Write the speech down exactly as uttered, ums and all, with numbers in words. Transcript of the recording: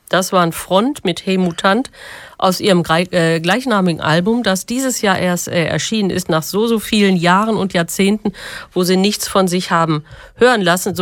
Das waren Front mit Hey Mutant aus ihrem äh, gleichnamigen Album, das dieses Jahr erst äh, erschienen ist, nach so, so vielen Jahren und Jahrzehnten, wo sie nichts von sich haben hören lassen. So